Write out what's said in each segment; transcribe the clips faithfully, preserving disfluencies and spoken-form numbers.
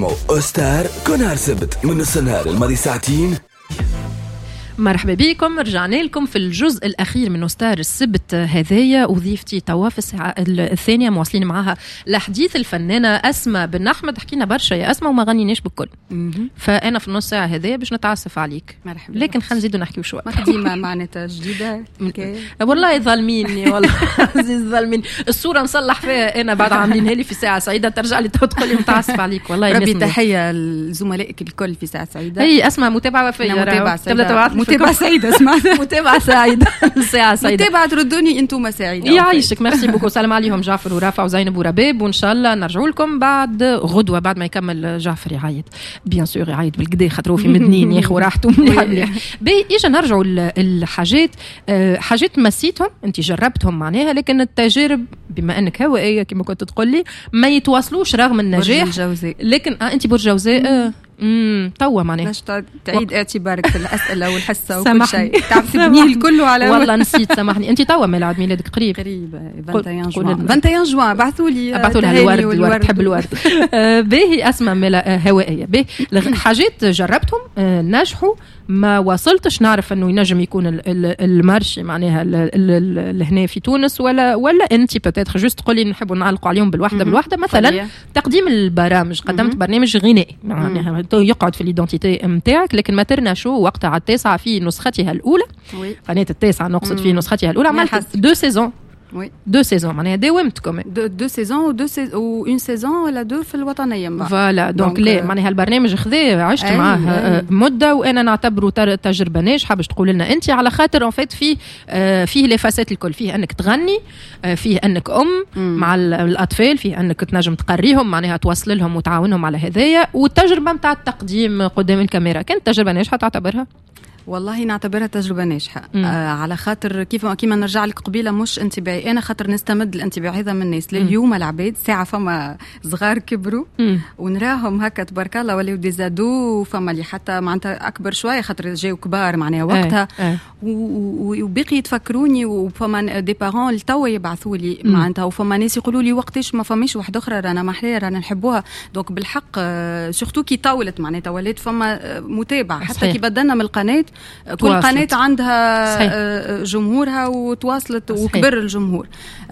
أستار كنهار سبت من نص النهار الماضي ساعتين. مرحبا بكم، رجعنا لكم في الجزء الأخير من أستار السبت هذايا، وضيفتي توا في الساعة الثانية مواصلين معها لحديث الفنانة أسماء بن أحمد. حكينا برشا يا أسماء وما غنيناش بالكل، فأنا في النص ساعة هذايا باش نتعسف عليك. مرحبا. لكن خلينا نزيدوا نحكيو شوية. ما قديمة معناتها جديدة. والله ظالميني والله عزيز ظالمين. الصورة نصلح فيها أنا بعد عاملينها لي في ساعة سعيدة، ترجع لي تقول لي متعسف عليك. والله ربي تحية لزملائك الكل في ساعة سعيدة. هي أسماء متابعة وفية، متابعة سعيدة، متابعة سعيدة. اسمعنا متابعة سعيدة. ساعة سعيدة. متابعة تردوني انتم سعيدة. يعيشك. ميرسي بوكو. سلام عليهم جعفر ورافع وزينب ورباب، وان شاء الله نرجعوا لكم بعد غدوة بعد ما يكمل جعفر يعيط. بيان سور يعيط بالكدا خاطرو في مدنين ياخذوا راحتهم مليح مليح. بي اجا نرجعوا الحاجات، حاجات مسيتهم انت جربتهم معناها، لكن التجارب بما انك هوائية كما كنت تقول لي ما يتواصلوش رغم النجاح. لكن اه انت برج جوزاء. امم توا معناها باش تعيد اعتبارك في الاسئله والحصه وكل شيء، تعرف تبنيه الكل على والله نسيت سامحني. انت توا ميلاد ميلادك قريب قريب واحد وعشرين جوان. واحد وعشرين جوان بعثوا لي بعثوا لها الورد. الورد تحب الورد. باهي اسماء ملا هوائيه. باهي حاجات جربتهم نجحوا، ما وصلتش نعرف انه ينجم يكون المارشي معناها لهنا في تونس، ولا ولا انت بتاتخ جوست تقولي نحبوا نعلقوا عليهم بالوحده بالوحده. مثلا تقديم البرامج، قدمت برنامج غنائي معناها يقعد في الايدنتيتي نتاعك، لكن ما ترنا شو وقتها على التاسعه في نسختها الاولى. قناه التاسعه نقصد في نسختها الاولى عملت دو سيزون. وي دو سيزون معناها داومتكم دو, دو سيزون ودو سيزون وان سيزون ولا دو في الوطنيه. فوالا دونك لا معناها البرنامج خذا عشت أي معاه أي. مده، وانا نعتبره تجربه ناجحه. باش تقول لنا انت على خاطر ان فيت فيه فيه لي فاسات الكل، فيه انك تغني، فيه انك ام مم. مع الاطفال، فيه انك تنجم تقريهم معناها توصل لهم وتعاونهم على هذايا، والتجربه نتاع التقديم قدام الكاميرا كانت تجربه ناجحه تعتبرها؟ والله نعتبرها تجربة ناجحة. آه على خاطر كيف كيما نرجع لك قبيلة مش انتباعي أنا، خاطر نستمد الانتباع هذا من الناس. لليوم العباد ساعة فما صغار كبروا مم. ونراهم هكا تبارك الله ولاو ديزادو، فما اللي حتى معناتها أكبر شوية خاطر جاو كبار معناها وقتها أي. أي. وبقي يتفكروني، وفما دي بارون لتوا يبعثوا لي معناتها، وفما ناس يقولوا لي وقتاش ما فماش واحدة أخرى رانا محلية رانا نحبوها. دونك بالحق سورتو كي طولت معناتها ولات فما متابعة حتى صحيح. كي بدلنا من القناة كل قناة عندها صحيح. جمهورها وتواصلت صحيح. وكبر الجمهور.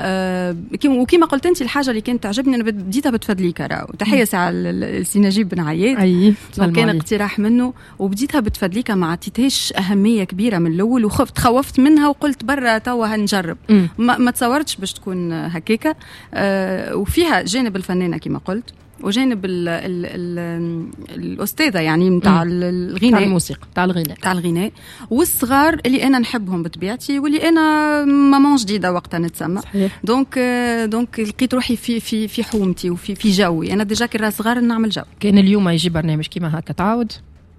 أه وكما قلت انت الحاجة اللي كانت تعجبني انا بديتها بتفدليك راهو تحية ساعة السي نجيب بن عياد. أي. كان اقتراح منه وبديتها بتفدليك، ما عطيتهاش أهمية كبيرة من الأول وخفت خوفت منها وقلت برا توا هنجرب. ما, ما تصورتش باش تكون هكيكة. أه وفيها جانب الفنانة كما قلت وجانب ال ال ال الأستاذة يعني متاع الغناء، تاع الموسيقى، تاع الغناء تاع الغناء والصغار اللي أنا نحبهم بطبيعتي، واللي أنا مامان جديدة وقتها نتسمى. دونك دونك لقيت روحي في في في حومتي وفي في جوي. أنا ديجا كي صغار نعمل جو. كان اليوم يجي برنامج كيما هكا تعاود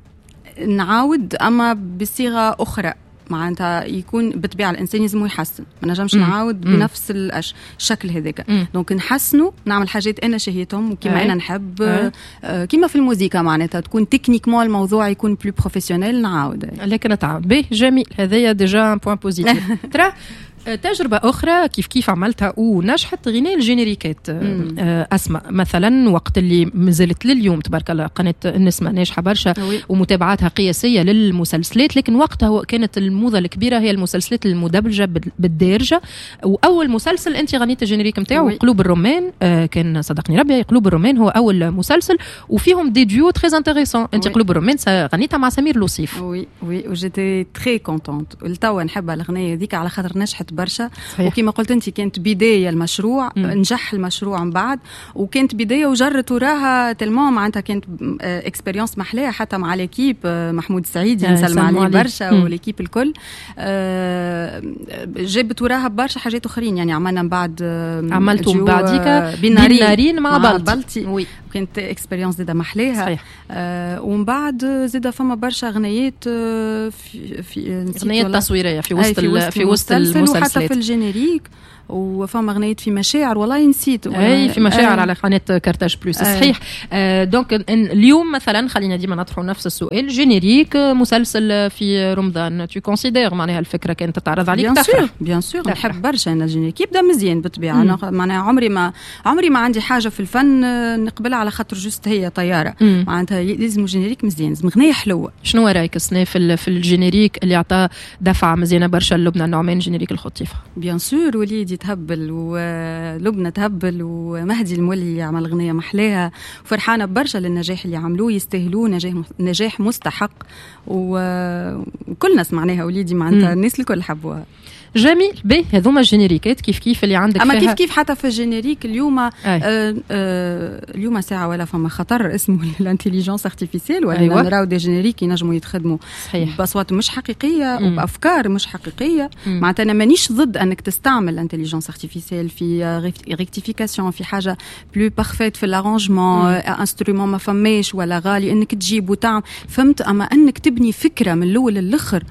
نعاود أما بصيغة أخرى معناتها يكون بطبيعة الإنسان لازم يحسن، ما نجمش نعاود مم. بنفس الأش... الشكل هذاك. دونك نحسنه نعمل حاجات أنا شهيتهم وكما أنا نحب آه كما في الموسيقى معناتها تكون تكنيكمون الموضوع يكون بلو بروفيسيونيل نعاود. لكن تعاود به جميل، هذايا ديجا بوين بوزيتيف. ترى تجربة أخرى كيف كيف عملتها ونجحت غناء الجينيريكات. أسماء مثلا وقت اللي مازالت لليوم تبارك الله قناة النسمة ناجحة برشا ومتابعاتها قياسية للمسلسلات، لكن وقتها كانت الموضة الكبيرة هي المسلسلات المدبلجة بالدارجة. وأول مسلسل أنت غنيت الجينيريك متاعه قلوب الرومان، كان صدقني ربي قلوب الرومان هو أول مسلسل وفيهم دي ديو تري انتريسون. أنت قلوب الرومان غنيتها مع سمير لوصيف. وي وي وجيتي تري كونتونت والتوا نحبها الأغنية هذيك على خاطر نجحت برشا. وكما قلت انت كانت بدايه المشروع م. نجح المشروع من بعد وكانت بدايه وجرت وراها تلمون معناتها كانت اكسبيريونس محليه حتى مع ليكيب محمود السعيدي نسلم عليه برشا وليكيب الكل. جابت وراها برشا حاجات اخرين يعني عملنا من بعد عملتوا من بعديك بنارين مع, مع بلطي وي كانت اكسبيريونس زاده محليها. آه ومن بعد زاده فما برشا اغنيات في في اغنيات تصويريه في وسط في وسط المسلسلات وحتى في الجينيريك وفما غنيت في مشاعر والله نسيت اي في مشاعر آه. على قناه كارتاج بلوس. آه. صحيح. آه دونك اليوم مثلا خلينا ديما نطرحوا نفس السؤال، جينيريك مسلسل في رمضان تو كونسيدير معناها الفكره كانت تتعرض عليك بيان سور بيان سور نحب برشا انا الجينيريك يبدا مزيان بالطبيعه. انا معناها عمري ما عمري ما عندي حاجه في الفن نقبلها على خاطر جوست هي طياره معناتها لازم جينيريك مزيان، لازم غنيه حلوه. شنو رايك سنة في في الجينيريك اللي عطى دفعه مزيانه برشا للبنى النعمان جينيريك الخطيفه؟ بيان سور وليدي تهبل ولبنى تهبل ومهدي المولي عمل غنيه محلاها، وفرحانه برشا للنجاح اللي عملوه، يستاهلوه نجاح نجاح مستحق وكلنا سمعناها وليدي معناتها الناس الكل حبوها. جميل. باهي هذوما الجينيريكات كيف كيف اللي عندك اما فيها. كيف كيف حتى في الجينيريك اليوم آه آه اليوم ساعه ولا فما خطر اسمه الانتيليجنس ارتيفيسيال ولا أيوة. نراو دي جينيريك ينجموا يتخدموا صحيح باصوات مش حقيقيه مم. وبافكار مش حقيقيه. معناتها انا مانيش ضد انك تستعمل الانتيليجنس ارتيفيسيال في ريكتيفيكاسيون في حاجه بلو بارفيت في الارانجمون انسترومون ما فماش ولا غالي انك تجيب وتعمل فهمت. اما انك تبني فكره من الاول للاخر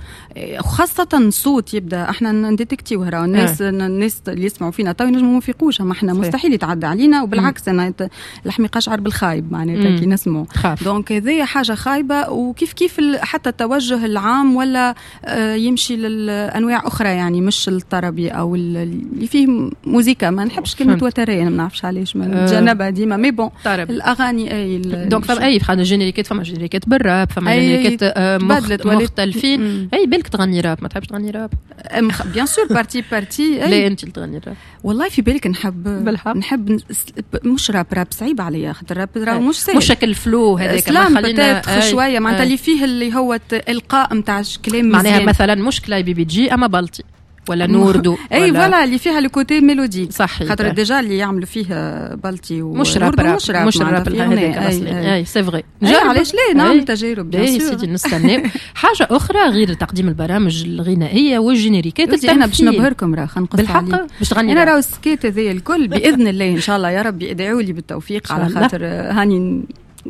خاصه صوت يبدا احنا نديتكتيو هراو الناس آه. الناس اللي يسمعوا فينا تو ينجموا ما يفيقوش، اما احنا مستحيل يتعدى علينا وبالعكس انا الحمي قشعر بالخايب معناتها كي نسمعوا. دونك هذه حاجه خايبه. وكيف كيف حتى التوجه العام ولا آه يمشي للانواع اخرى يعني مش الطربي او اللي فيه موسيقى. ما نحبش كلمه وتريه ما نعرفش علاش ما نتجنبها ديما مي بون الاغاني اي دونك فما اي فما جينيريكات فما جينيريكات بالراب فما جينيريكات آه مختلفين. اي بالك تغني راب ما تحبش تغني راب؟ بيان سور بارتي بارتي. لا انت اللي تغني راب والله في بالك نحب بالحق. نحب مش راب راب صعيب عليا خاطر الراب راه مش سهل مش شكل فلو هذاك ما خلينا شويه معناتها اللي فيه اللي هو القاء نتاع كلام معناها مثلا مش كلاي بي بي جي اما بلطي ولا نوردو اي فوالا اللي فيها الكوتي ميلودي صحيح. خاطر ديجا اللي يعملوا فيه بلطي مش راب مش راب مش راب هذاك اصلا اي سي فري. علاش لا نعمل تجارب بيان سور. سيدي نستنى حاجه اخرى غير تقديم البرامج الغنائيه والجينيريكات. انا باش نبهركم راه خلينا نقص عليه بالحق باش تغني. انا راه السكيت هذا الكل باذن الله ان شاء الله يا ربي ادعوا لي بالتوفيق على خاطر هاني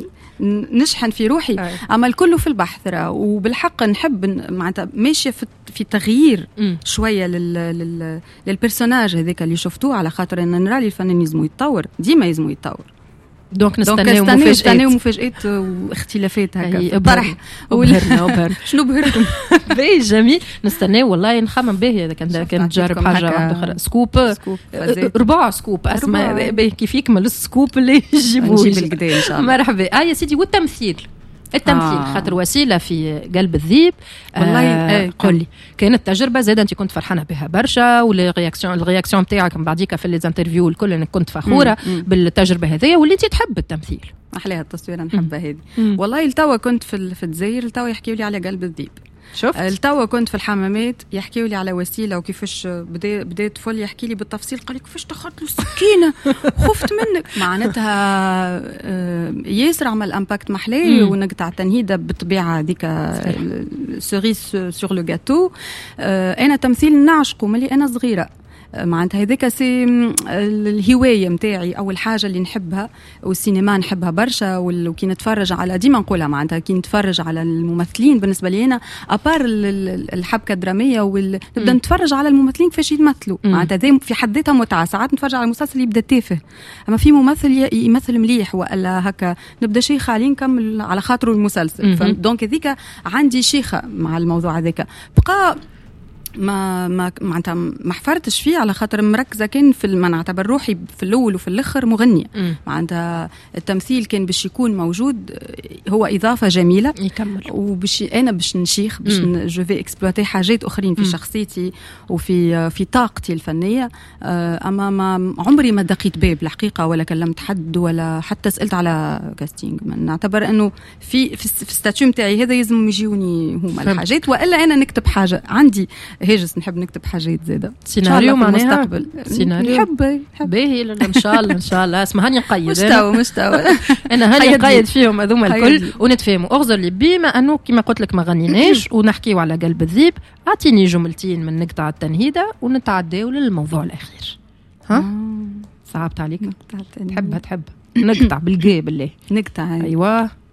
نشحن في روحي. أي. اما الكل في البحث راه وبالحق نحب معناتها ماشيه في في تغيير م. شويه لل لل للبرسوناج هذاك اللي شفتوه على خاطر ان نرى الفنان يزمو يتطور ديما يزمو يتطور. دونك نستناو مفاجآت نستناو مفاجآت واختلافات هكا طرح وبهرنا وبهرنا شنو بهركم باهي جميل. نستناو والله نخمم باهي اذا كان كان تجرب حاجه واحده اخرى. سكوب ربع سكوب اسماء باهي كيف يكمل السكوب اللي يجيبوه نجيب القدا ان شاء الله. مرحبا. اه يا سيدي والتمثيل التمثيل آه. خاطر وسيله في قلب الذيب والله. آه قولي كانت تجربه زاد انت كنت فرحانه بها برشا والرياكسيون الرياكسيون نتاعك من بعديك في لي انترفيو الكل انك كنت فخوره مم. مم. بالتجربه هذه واللي انت تحب التمثيل. احلاها التصوير نحبها هذه والله. التوا كنت في في الجزائر التوا يحكيوا لي على قلب الذيب. شفت التوا كنت في الحمامات يحكيوا لي على وسيله وكيفاش بدا بدا طفل يحكي لي بالتفصيل قال لي كيفاش دخلت له السكينه خفت منك معناتها ياسر عمل امباكت محلي ونقطع التنهيده بالطبيعه هذيك سوريس سور لو غاتو. انا تمثيل نعشقه ملي انا صغيره معناتها هذاك سي الهوايه نتاعي او الحاجه اللي نحبها والسينما نحبها برشا. وكي نتفرج على ديما نقولها معناتها كي نتفرج على الممثلين بالنسبه لي انا ابار الحبكه الدراميه ونبدا نتفرج على الممثلين كيفاش يمثلوا معناتها في حد ذاتها متعه. ساعات نتفرج على مسلسل يبدا تافه اما في ممثل يمثل مليح والا هكا نبدا شيخه عليه نكمل على خاطره المسلسل. دونك هذيك عندي شيخه مع الموضوع هذاك بقى ما ما معناتها ما حفرتش فيه على خاطر مركزه كان في ما نعتبر روحي في الاول وفي الاخر مغنيه. معناتها التمثيل كان باش يكون موجود هو اضافه جميله يكمل وباش انا باش نشيخ باش جو في اكسبلوتي حاجات اخرين في مم. شخصيتي وفي في طاقتي الفنيه. اما ما عمري ما دقيت باب الحقيقه ولا كلمت حد ولا حتى سالت على كاستينغ. نعتبر انه في في الستاتيو نتاعي هذا لازم يجيوني هما الحاجات والا انا نكتب حاجه عندي هيجس نحب نكتب حاجات زاده سيناريو معناها المستقبل سيناريو نحب باهي ان شاء الله ان شاء الله اسمع هاني نقيد مستوى مستوى انا هاني نقيد فيهم هذوما الكل ونتفاهموا. اغزر لي بما انه كما قلت لك ما غنيناش ونحكيوا على قلب الذيب اعطيني جملتين من نقطع التنهيده ونتعداو للموضوع الاخير. ها صعبت عليك؟ تحبها تحب نقطع بالقي بالله نقطع ايوه